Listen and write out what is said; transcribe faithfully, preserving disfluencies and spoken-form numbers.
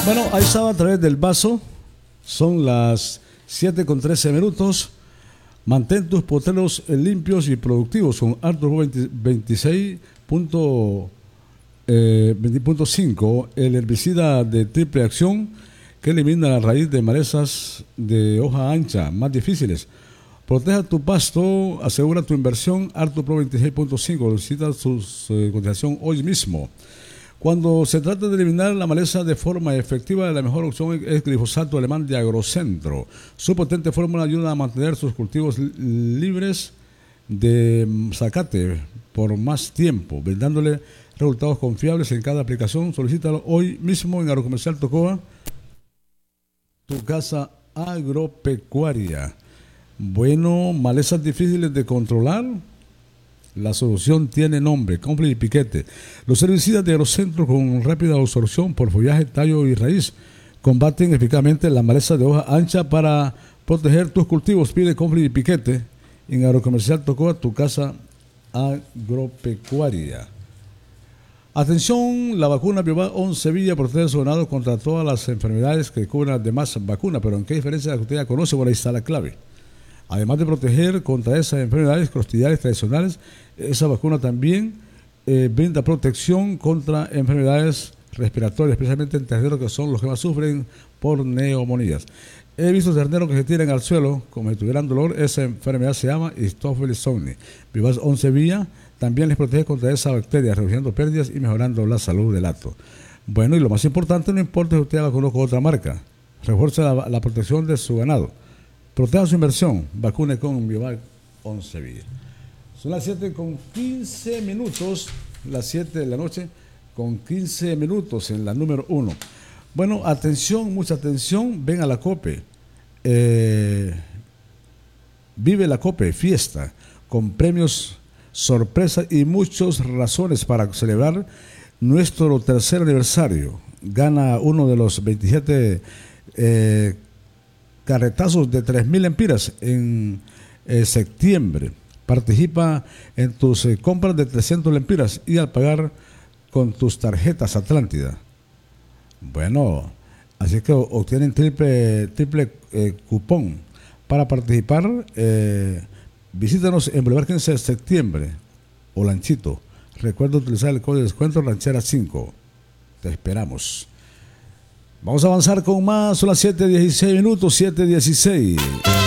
Bueno, ahí estaba a través del vaso. Son las siete con trece minutos. Mantén tus potreros limpios y productivos con Arturo veintiséis punto cinco, el herbicida de triple acción que elimina la raíz de malezas de hoja ancha más difíciles. Proteja tu pasto, asegura tu inversión. Arturo veintiséis punto cinco, solicita su eh, cotización hoy mismo. Cuando se trata de eliminar la maleza de forma efectiva, la mejor opción es glifosato alemán de Agrocentro. Su potente fórmula ayuda a mantener sus cultivos libres de zacate por más tiempo, brindándole resultados confiables en cada aplicación. Solicítalo hoy mismo en Agrocomercial Tocoa, tu casa agropecuaria. Bueno, malezas difíciles de controlar. La solución tiene nombre, Complete y Piquete. Los herbicidas de Agrocentro con rápida absorción por follaje, tallo y raíz combaten eficazmente la maleza de hoja ancha para proteger tus cultivos. Pide Complete y Piquete en Agrocomercial Tocoa, tu casa agropecuaria. Atención, la vacuna Biovac once Villa protege a su ganado contra todas las enfermedades que cubren las demás vacunas. Pero ¿en qué diferencia la que usted ya conoce? Bueno, ahí está la clave. Además de proteger contra esas enfermedades crostidales tradicionales, esa vacuna también eh, brinda protección contra enfermedades respiratorias, especialmente en terneros que son los que más sufren por neumonías. He visto terneros que se tiran al suelo como si tuvieran dolor. Esa enfermedad se llama Staphylococcus somni. Biovac once Villa también les protege contra esa bacteria, reduciendo pérdidas y mejorando la salud del hato. Bueno, y lo más importante, no importa si usted vacunó con otra marca, refuerza la, la protección de su ganado. Proteja su inversión, vacune con Biovac once Villa. Son las siete con quince minutos, las siete de la noche con quince minutos en la número uno. Bueno, atención, mucha atención, ven a la COPE. Eh, vive la COPE, fiesta, con premios, sorpresas y muchas razones para celebrar nuestro tercer aniversario. Gana uno de los veintisiete eh, carretazos de tres mil empiras en eh, septiembre. Participa en tus eh, compras de trescientas lempiras y al pagar con tus tarjetas Atlántida. Bueno, así que obtienen triple, triple eh, cupón para participar. Eh, visítanos en Boulevard quince de septiembre o Lanchito. Recuerda utilizar el código de descuento Ranchera cinco. Te esperamos. Vamos a avanzar con más. Son las siete dieciséis minutos, siete dieciséis.